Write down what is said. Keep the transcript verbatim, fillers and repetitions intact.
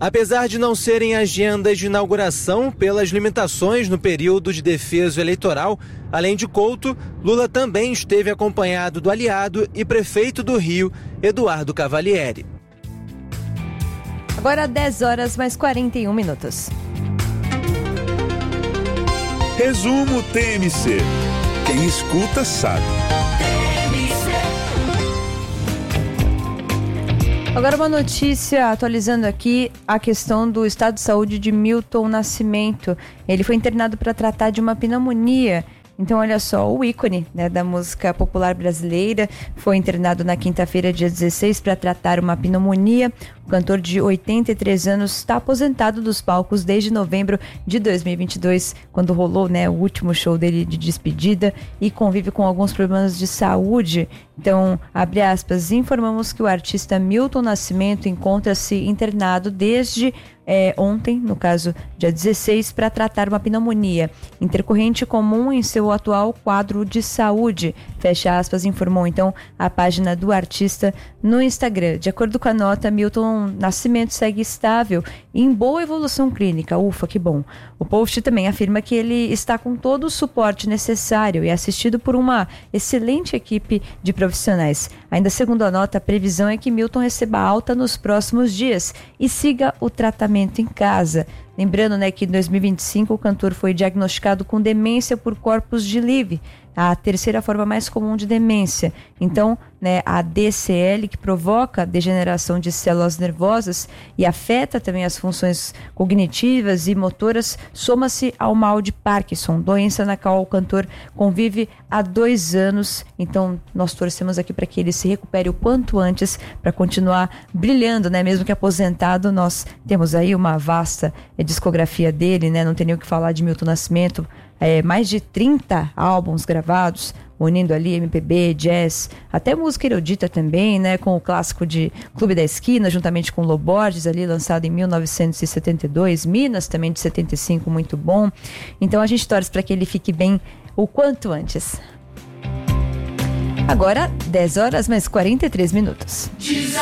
Apesar de não serem agendas de inauguração pelas limitações no período de defeso eleitoral, além de Couto, Lula também esteve acompanhado do aliado e prefeito do Rio, Eduardo Cavalieri. Agora dez horas mais quarenta e um minutos. Resumo T M C. Quem escuta sabe. Agora uma notícia, atualizando aqui a questão do estado de saúde de Milton Nascimento. Ele foi internado para tratar de uma pneumonia. Então, olha só, o ícone, né, da música popular brasileira foi internado na quinta-feira, dia dezesseis, para tratar uma pneumonia. O cantor de oitenta e três anos está aposentado dos palcos desde novembro de dois mil e vinte e dois, quando rolou, né, o último show dele de despedida, e convive com alguns problemas de saúde. Então, abre aspas, informamos que o artista Milton Nascimento encontra-se internado desde É, ontem, no caso dia dezesseis, para tratar uma pneumonia intercorrente comum em seu atual quadro de saúde, fecha aspas, informou então a página do artista no Instagram. De acordo com a nota, Milton Nascimento segue estável e em boa evolução clínica, ufa, que bom. O post também afirma que ele está com todo o suporte necessário e assistido por uma excelente equipe de profissionais. Ainda segundo a nota, a previsão é que Milton receba alta nos próximos dias e siga o tratamento em casa. Lembrando, né, que em dois mil e vinte e cinco o cantor foi diagnosticado com demência por corpus de Lewy, a terceira forma mais comum de demência. Então, né, a D C L, que provoca degeneração de células nervosas e afeta também as funções cognitivas e motoras, soma-se ao mal de Parkinson, doença na qual o cantor convive há dois anos. Então, nós torcemos aqui para que ele se recupere o quanto antes, para continuar brilhando, né? Mesmo que aposentado, nós temos aí uma vasta discografia dele, né? Não tem nem o que falar de Milton Nascimento. É, mais de trinta álbuns gravados, unindo ali M P B, jazz, até música erudita também, né, com o clássico de Clube da Esquina, juntamente com Loborges, ali lançado em mil novecentos e setenta e dois, Minas também de setenta e cinco, muito bom. Então a gente torce para que ele fique bem o quanto antes. Agora, dez horas mais quarenta e três minutos.